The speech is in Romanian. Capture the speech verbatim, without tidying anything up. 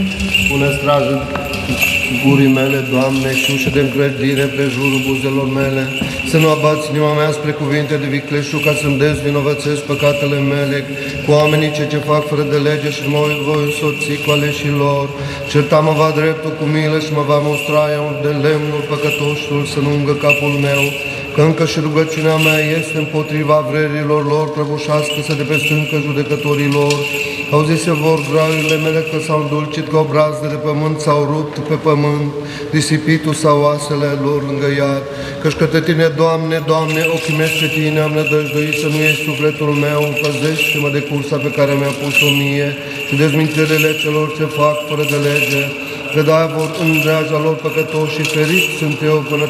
Pune strajă gurii mele, Doamne, și ușă de încredire pe jurul buzelor mele, să nu abați inima mea spre cuvinte de vicleșug, ca să-mi dezvinovățesc păcatele mele cu oamenii ce ce fac fără de lege și mă voi însoți cu aleșilor. Certa mă va dreptul cu milă și mă va mostra iau de lemnul păcătoșilor să nu ungă capul meu, că încă și rugăciunea mea este împotriva vrerilor lor, prăbușească-se de pe stâncă judecătorilor. Auzise vor graiurile mele că s-au îndulcit ca obrazde de pământ, s-au rupt pe pământ, risipitul sau oasele lor lângă iad. Căci către Tine, Doamne, Doamne, ochii mei spre Tine am nădăjduit, să nu ieși sufletul meu, păzește-mă de cursa pe care mi-a pus-o mie și dezmintirile celor ce fac fără de lege, că de-aia vor în dreaja lor păcătoși și ferit sunt eu până